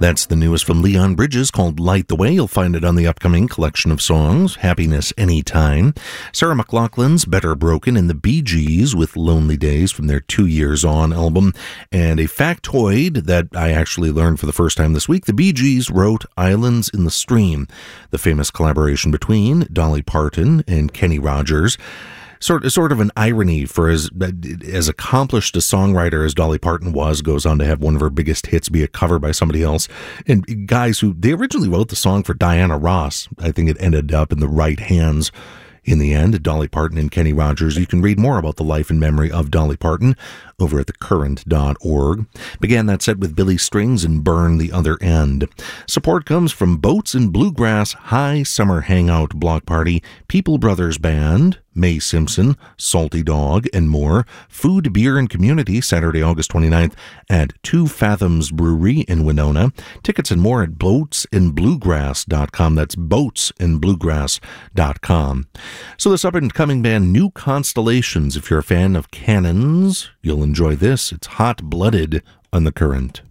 That's the newest from Leon Bridges called Light the Way. You'll find it on the upcoming collection of songs, Happiness Anytime. Sarah McLachlan's Better Broken, and the Bee Gees with Lonely Days from their 2 Years On album. And a factoid that I actually learned for the first time this week, the Bee Gees wrote Islands in the Stream, the famous collaboration between Dolly Parton and Kenny Rogers. Sort of an irony for as accomplished a songwriter as Dolly Parton goes on to have one of her biggest hits be a cover by somebody else. And guys they originally wrote the song for Diana Ross. I think it ended up in the right hands in the end, Dolly Parton and Kenny Rogers. You can read more about the life and memory of Dolly Parton over at thecurrent.org. Began that set with Billy Strings and Burn the Other End. Support comes from Boats and Bluegrass High Summer Hangout Block Party, People Brothers Band, Mae Simpson, Salty Dog, and more. Food, Beer, and Community, Saturday, August 29th at Two Fathoms Brewery in Winona. Tickets and more at boatsandbluegrass.com. That's boatsandbluegrass.com. So this up-and-coming band, New Constellations, if you're a fan of cannons, you'll enjoy this. It's Hot Blooded on The Current.